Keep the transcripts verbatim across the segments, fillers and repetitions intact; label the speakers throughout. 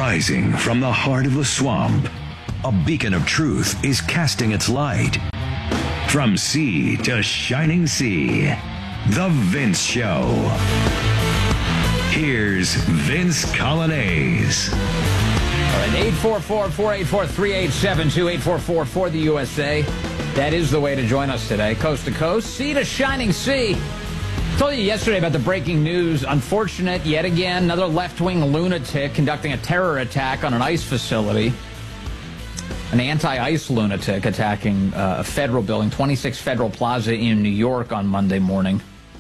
Speaker 1: Rising from the heart of the swamp, a beacon of truth is casting its light. From sea to shining sea, The Vince Show. Here's Vince Coglianese.
Speaker 2: All right, eight four four, four eight four, three eight seven two, eight four four for the U S A. That is the way to join us today, coast to coast, sea to shining sea. I told you yesterday about the breaking news. Unfortunate, yet again, another left-wing lunatic conducting a terror attack on an ICE facility. An anti-ICE lunatic attacking uh, a federal building, twenty-six Federal Plaza in New York on Monday morning.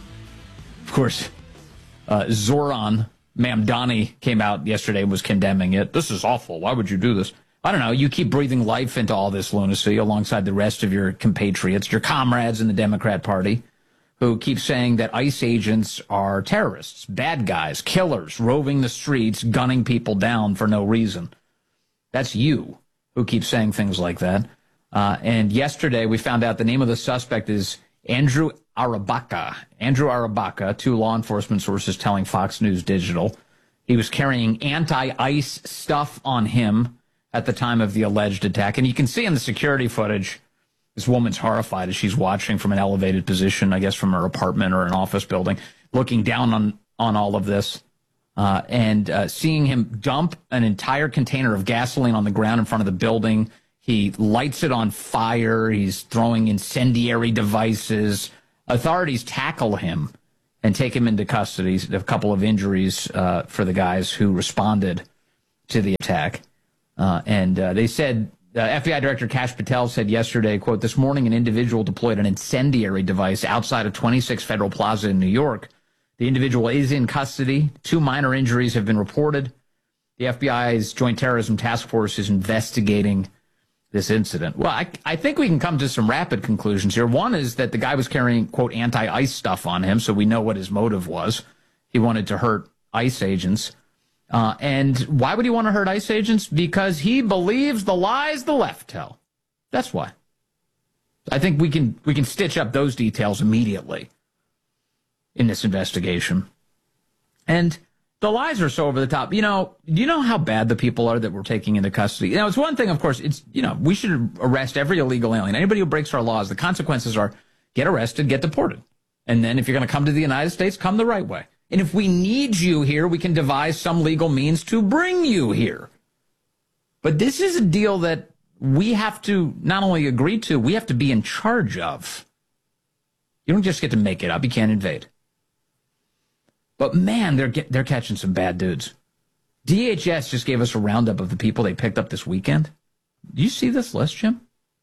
Speaker 2: Of course, uh, Zoran Mamdani came out yesterday and was condemning it. This is awful. Why would you do this? I don't know. You keep breathing life into all this lunacy alongside the rest of your compatriots, your comrades in the Democrat Party, who keep saying that ICE agents are terrorists, bad guys, killers, roving the streets, gunning people down for no reason. That's you who keeps saying things like that. Uh, and yesterday we found out the name of the suspect is Andrew Arabaca. Andrew Arabaca, two law enforcement sources telling Fox News Digital. He was carrying anti-ICE stuff on him at the time of the alleged attack. And you can see in the security footage, this woman's horrified as she's watching from an elevated position, I guess from her apartment or an office building, looking down on, on all of this, uh, and uh, seeing him dump an entire container of gasoline on the ground in front of the building. He lights it on fire. He's throwing incendiary devices. Authorities tackle him and take him into custody. A couple of injuries uh, for the guys who responded to the attack. Uh, and uh, they said, uh, F B I Director Kash Patel said yesterday, quote, this morning an individual deployed an incendiary device outside of twenty-six Federal Plaza in New York. The individual is in custody. Two minor injuries have been reported. The F B I's Joint Terrorism Task Force is investigating this incident. Well, I, I think we can come to some rapid conclusions here. One is that the guy was carrying, quote, anti-ICE stuff on him, so we know what his motive was. He wanted to hurt ICE agents. Uh, and why would he want to hurt ICE agents? Because he believes the lies the left tell. That's why. I think we can we can stitch up those details immediately in this investigation. And the lies are so over the top. You know, do you know how bad the people are that we're taking into custody? You know, it's one thing, of course, it's, you know, we should arrest every illegal alien. Anybody who breaks our laws, the consequences are get arrested, get deported. And then if you're going to come to the United States, come the right way. And if we need you here, we can devise some legal means to bring you here. But this is a deal that we have to not only agree to, we have to be in charge of. You don't just get to make it up. You can't invade. But, man, they're get, they're catching some bad dudes. D H S just gave us a roundup of the people they picked up this weekend. Do you see this list, Jim?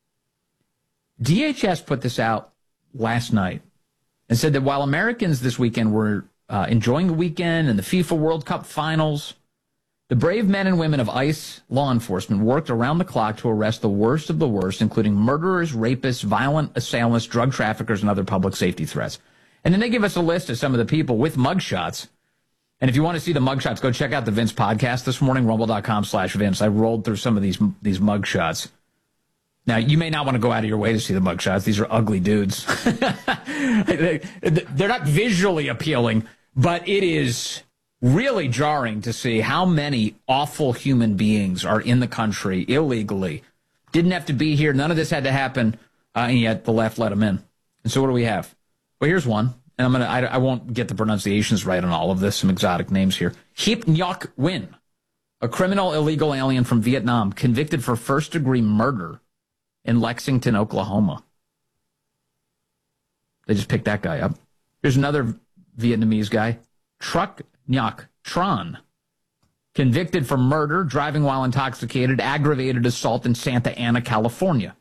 Speaker 2: D H S put this out last night and said that while Americans this weekend were Uh, enjoying the weekend and the FIFA World Cup finals, the brave men and women of ICE law enforcement worked around the clock to arrest the worst of the worst, including murderers, rapists, violent assailants, drug traffickers, and other public safety threats. And then they give us a list of some of the people with mugshots. And if you want to see the mugshots, go check out the Vince podcast this morning, rumble.com slash Vince. I rolled through some of these these mugshots. Now, you may not want to go out of your way to see the mugshots. These are ugly dudes. They're not visually appealing, but it is really jarring to see how many awful human beings are in the country illegally. Didn't have to be here. None of this had to happen, uh, and yet the left let them in. And so what do we have? Well, here's one. And I'm gonna. I, I won't get the pronunciations right on all of this. Some exotic names here. Hip Ngoc Nguyen, a criminal illegal alien from Vietnam, convicted for first-degree murder in Lexington, Oklahoma. They just picked that guy up. Here's another Vietnamese guy, Truc Ngoc Tran, convicted for murder, driving while intoxicated, aggravated assault in Santa Ana, California.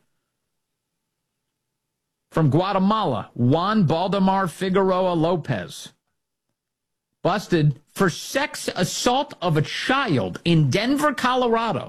Speaker 2: From Guatemala, Juan Baldemar Figueroa Lopez, busted for sex assault of a child in Denver, Colorado.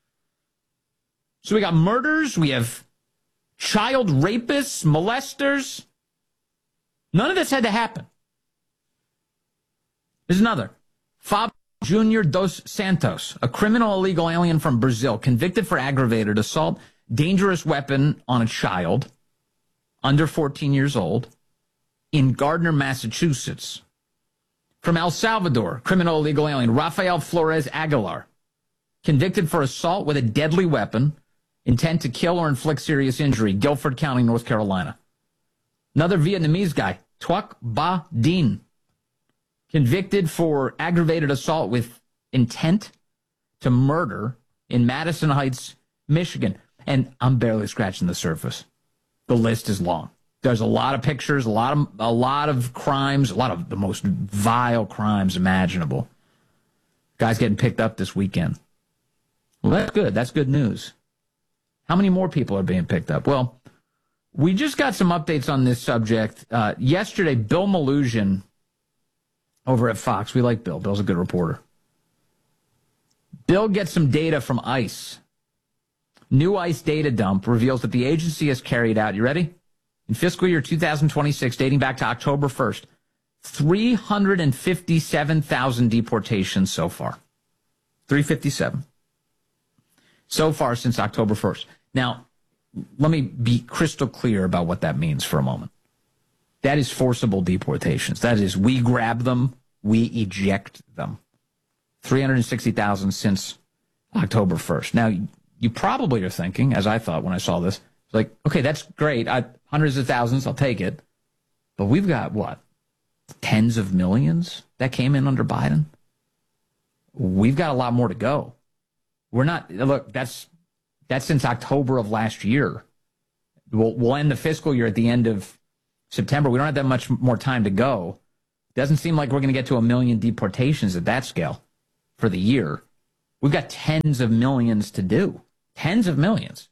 Speaker 2: So we got murders, we have child rapists, molesters. None of this had to happen. There's another. Fabio Junior dos Santos, a criminal illegal alien from Brazil, convicted for aggravated assault, dangerous weapon on a child under fourteen years old in Gardner, Massachusetts. From El Salvador, criminal illegal alien Rafael Flores Aguilar, convicted for assault with a deadly weapon, intent to kill or inflict serious injury, Guilford County, North Carolina. Another Vietnamese guy, Thuc Ba Dinh, convicted for aggravated assault with intent to murder in Madison Heights, Michigan. And I'm barely scratching the surface. The list is long. There's a lot of pictures, a lot of a lot of crimes, a lot of the most vile crimes imaginable. Guys getting picked up this weekend. Well, that's good. That's good news. How many more people are being picked up? Well, we just got some updates on this subject. Uh, yesterday, Bill Malugin over at Fox. We like Bill. Bill's a good reporter. Bill gets some data from ICE. New ICE data dump reveals that the agency has carried out, you ready? In fiscal year two thousand twenty-six, dating back to October first, three hundred fifty-seven thousand deportations so far. three hundred fifty-seven. So far since October first. Now, let me be crystal clear about what that means for a moment. That is forcible deportations. That is, we grab them, we eject them. three hundred sixty thousand since October first. Now, you probably are thinking, as I thought when I saw this, like, okay, that's great. I, hundreds of thousands, I'll take it. But we've got, what, tens of millions that came in under Biden? We've got a lot more to go. We're not, look, that's that's since October of last year. We'll, we'll end the fiscal year at the end of September. We don't have that much more time to go. Doesn't seem like we're going to get to a million deportations at that scale for the year. We've got tens of millions to do. Tens of millions.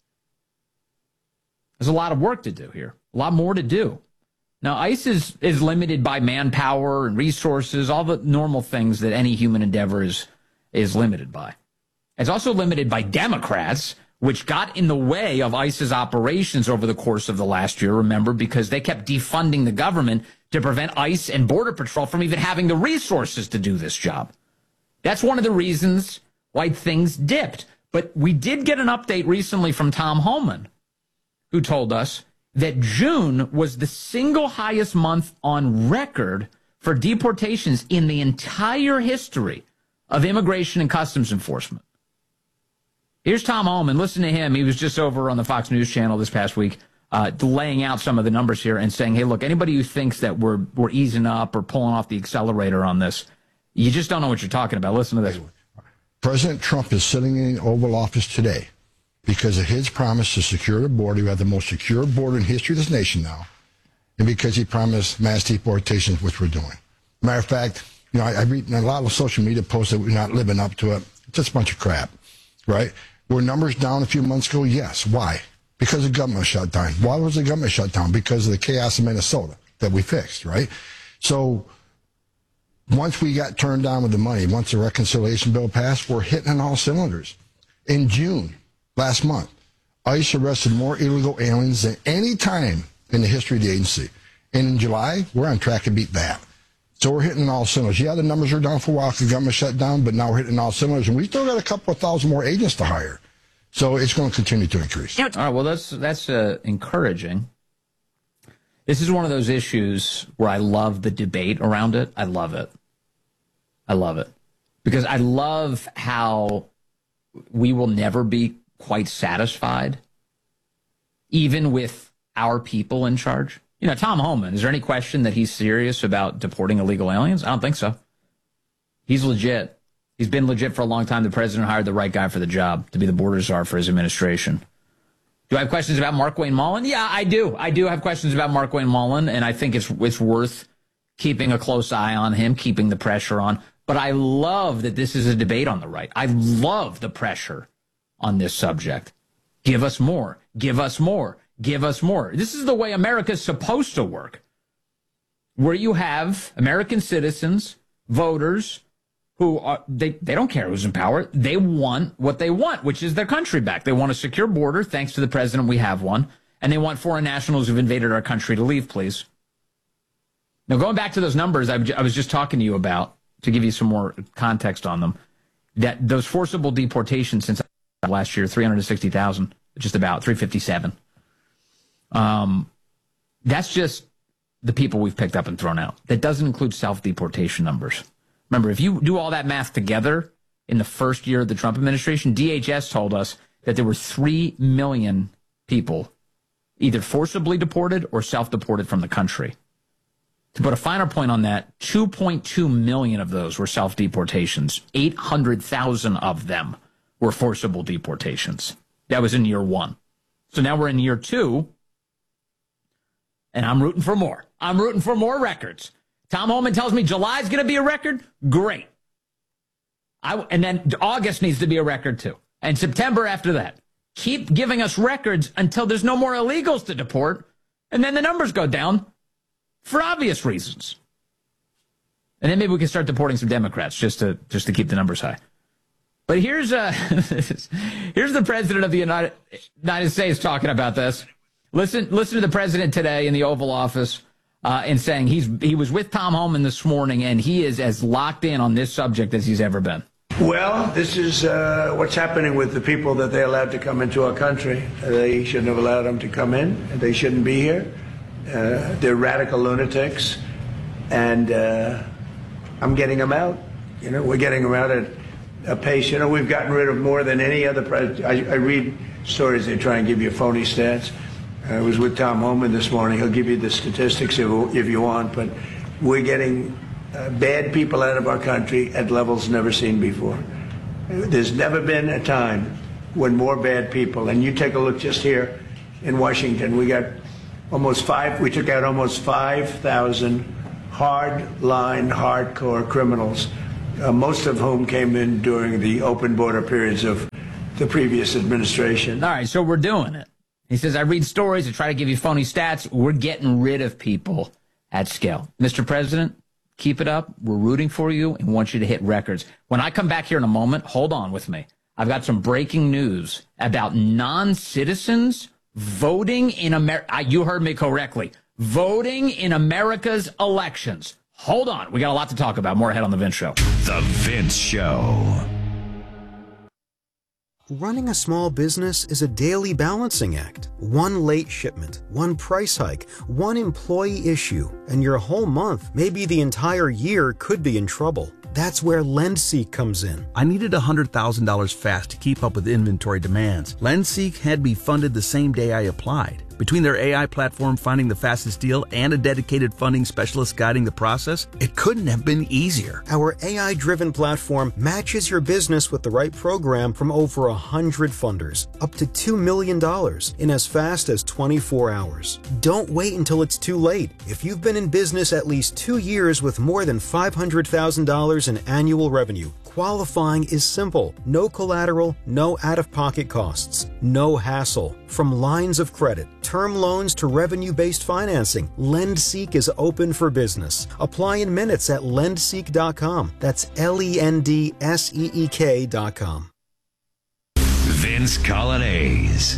Speaker 2: There's a lot of work to do here. A lot more to do. Now, ICE is, is limited by manpower and resources, all the normal things that any human endeavor is, is limited by. It's also limited by Democrats, which got in the way of ICE's operations over the course of the last year, remember, because they kept defunding the government to prevent ICE and Border Patrol from even having the resources to do this job. That's one of the reasons why things dipped. But we did get an update recently from Tom Homan, who told us that June was the single highest month on record for deportations in the entire history of Immigration and Customs Enforcement. Here's Tom Homan. Listen to him. He was just over on the Fox News channel this past week, uh, laying out some of the numbers here and saying, hey, look, anybody who thinks that we're we're easing up or pulling off the accelerator on this, you just don't know what you're talking about. Listen to this.
Speaker 3: President Trump is sitting in the Oval Office today because of his promise to secure the border. We have the most secure border in history of this nation now, and because he promised mass deportations, which we're doing. Matter of fact, you know, I, I read a lot of social media posts that we're not living up to it. It's just a bunch of crap, right? Were numbers down a few months ago? Yes. Why? Because the government shut down. Why was the government shut down? Because of the chaos in Minnesota that we fixed, right? So once we got turned down with the money, once the reconciliation bill passed, we're hitting on all cylinders. In June, last month, ICE arrested more illegal aliens than any time in the history of the agency. And in July, we're on track to beat that. So we're hitting all cylinders. Yeah, the numbers are down for a while because the government shut down, but now we're hitting all cylinders. And we still got a couple of thousand more agents to hire. So it's going to continue to increase.
Speaker 2: All right, well, that's, that's uh, encouraging. This is one of those issues where I love the debate around it. I love it. I love it. Because I love how we will never be quite satisfied, even with our people in charge. You know, Tom Homan, is there any question that he's serious about deporting illegal aliens? I don't think so. He's legit. He's been legit for a long time. The president hired the right guy for the job to be the border czar for his administration. Do I have questions about Markwayne Mullin? Yeah, I do. I do have questions about Markwayne Mullin, and I think it's it's worth keeping a close eye on him, keeping the pressure on. But I love that this is a debate on the right. I love the pressure on this subject. Give us more. Give us more. Give us more. This is the way America's supposed to work, where you have American citizens, voters, who are, they, they don't care who's in power. They want what they want, which is their country back. They want a secure border. Thanks to the president, we have one. And they want foreign nationals who've invaded our country to leave, please. Now, going back to those numbers I, I was just talking to you about, to give you some more context on them, that those forcible deportations since last year, three hundred sixty thousand, just about three hundred fifty-seven. Um, that's just the people we've picked up and thrown out. That doesn't include self-deportation numbers. Remember, if you do all that math together in the first year of the Trump administration. D H S told us that there were three million people either forcibly deported or self-deported from the country. To put a finer point on that, two point two million of those were self-deportations. eight hundred thousand of them were forcible deportations. That was in year one. So now we're in year two, and I'm rooting for more. I'm rooting for more records. Tom Homan tells me July is going to be a record. Great. I, and then August needs to be a record too. And September after that. Keep giving us records until there's no more illegals to deport, and then the numbers go down for obvious reasons. And then maybe we can start deporting some Democrats just to just to keep the numbers high. But here's uh, here's the president of the United United States talking about this. Listen, listen to the president today in the Oval Office uh, and saying he's he was with Tom Homan this morning, and he is as locked in on this subject as he's ever been.
Speaker 4: Well, this is uh, what's happening with the people that they allowed to come into our country. They shouldn't have allowed them to come in. They shouldn't be here. Uh, they're radical lunatics, and uh, I'm getting them out. You know, we're getting them out at a pace. You know, we've gotten rid of more than any other president. I, I read stories they try and give you phony stats. I was with Tom Homan this morning. He'll give you the statistics if, if you want, but we're getting Uh, bad people out of our country at levels never seen before. There's never been a time when more bad people, and you take a look just here in Washington, we got almost five, we took out almost five thousand hard-line, hardcore criminals, uh, most of whom came in during the open border periods of the previous administration.
Speaker 2: All right, so we're doing it. He says, I read stories, I try to give you phony stats. We're getting rid of people at scale. Mister President, keep it up. We're rooting for you and want you to hit records. When I come back here in a moment, hold on with me. I've got some breaking news about non-citizens voting in America. You heard me correctly. Voting in America's elections. Hold on. We got a lot to talk about. More ahead on The Vince Show.
Speaker 1: The Vince Show.
Speaker 5: Running a small business is a daily balancing act. One late shipment, one price hike, one employee issue, and your whole month, maybe the entire year, could be in trouble. That's where LendSeek comes in.
Speaker 6: I needed one hundred thousand dollars fast to keep up with inventory demands. LendSeek had me funded the same day I applied. Between their A I platform finding the fastest deal and a dedicated funding specialist guiding the process, it couldn't have been easier.
Speaker 5: Our A I-driven platform matches your business with the right program from over one hundred funders, up to two million dollars in as fast as twenty-four hours. Don't wait until it's too late. If you've been in business at least two years with more than five hundred thousand dollars in annual revenue, qualifying is simple. No collateral, no out-of-pocket costs, no hassle. From lines of credit, term loans to revenue-based financing, LendSeek is open for business. Apply in minutes at lendseek dot com. That's L E N D S E E K dot com.
Speaker 1: Vince Coglianese.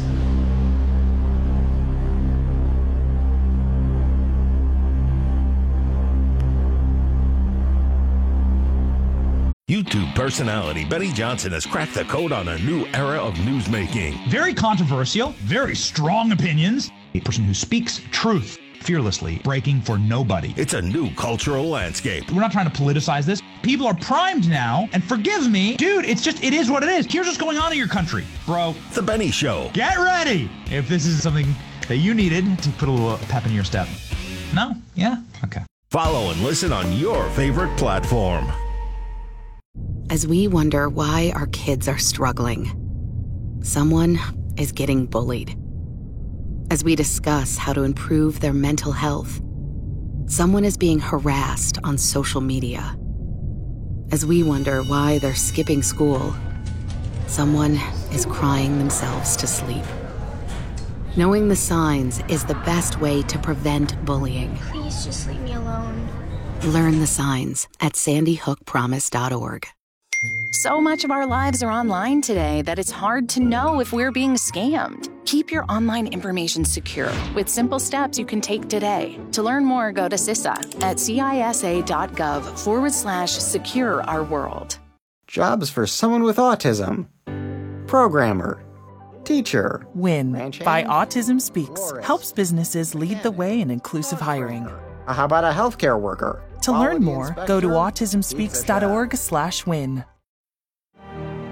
Speaker 7: YouTube personality Benny Johnson has cracked the code on a new era of newsmaking.
Speaker 8: Very controversial, very strong opinions. A person who speaks truth fearlessly, breaking for nobody.
Speaker 7: It's a new cultural landscape.
Speaker 8: We're not trying to politicize this. People are primed now, and forgive me, dude, it's just, it is what it is. Here's what's going on in your country, bro.
Speaker 7: The Benny Show.
Speaker 8: Get ready if this is something that you needed to put a little pep in your step. No? Yeah? Okay.
Speaker 7: Follow and listen on your favorite platform.
Speaker 9: As we wonder why our kids are struggling, someone is getting bullied. As we discuss how to improve their mental health, someone is being harassed on social media. As we wonder why they're skipping school, someone is crying themselves to sleep. Knowing the signs is the best way to prevent bullying.
Speaker 10: Please just leave me alone.
Speaker 9: Learn the signs at sandy hook promise dot org.
Speaker 11: So much of our lives are online today that it's hard to know if we're being scammed. Keep your online information secure with simple steps you can take today. To learn more, go to C I S A at cisa.gov forward slash secure our world.
Speaker 12: Jobs for someone with autism. Programmer. Teacher.
Speaker 13: WIN by Autism Speaks helps businesses lead the way in inclusive hiring.
Speaker 12: How about a healthcare worker?
Speaker 13: To learn more, go to autism speaks dot org slash win.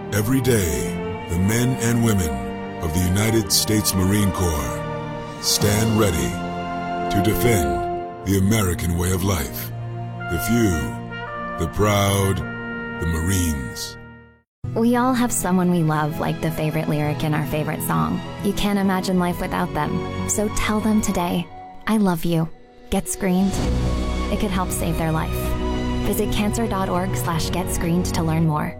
Speaker 14: Every day, the men and women of the United States Marine Corps stand ready to defend the American way of life. The few, the proud, the Marines.
Speaker 15: We all have someone we love, like the favorite lyric in our favorite song. You can't imagine life without them. So tell them today, I love you. Get screened. It could help save their life. Visit cancer.org slash get screened to learn more.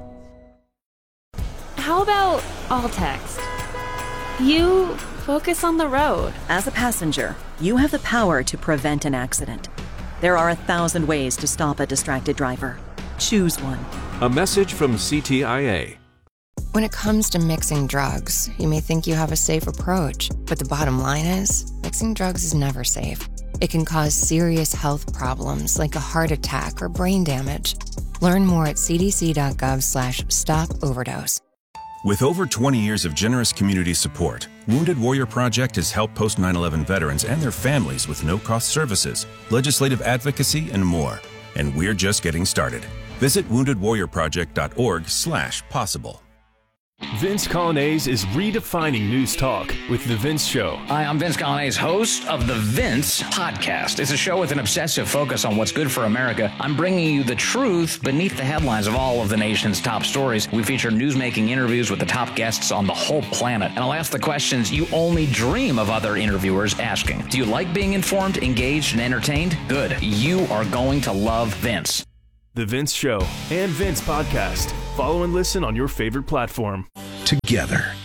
Speaker 16: How about all text? You focus on the road.
Speaker 17: As a passenger, you have the power to prevent an accident. There are a thousand ways to stop a distracted driver. Choose one.
Speaker 18: A message from C T I A.
Speaker 19: When it comes to mixing drugs, you may think you have a safe approach, but the bottom line is, mixing drugs is never safe. It can cause serious health problems like a heart attack or brain damage. Learn more at cdc.gov slash stop overdose.
Speaker 20: With over twenty years of generous community support, Wounded Warrior Project has helped post nine eleven veterans and their families with no-cost services, legislative advocacy, and more. And we're just getting started. Visit wounded warrior project dot org slash possible.
Speaker 21: Vince Colonnese is redefining news talk with The Vince Show.
Speaker 2: Hi, I'm Vince Colonnese, host of The Vince Podcast. It's a show with an obsessive focus on what's good for America. I'm bringing you the truth beneath the headlines of all of the nation's top stories. We feature newsmaking interviews with the top guests on the whole planet. And I'll ask the questions you only dream of other interviewers asking. Do you like being informed, engaged, and entertained? Good. You are going to love Vince.
Speaker 21: The Vince Show and Vince Podcast. Follow and listen on your favorite platform.
Speaker 1: Together,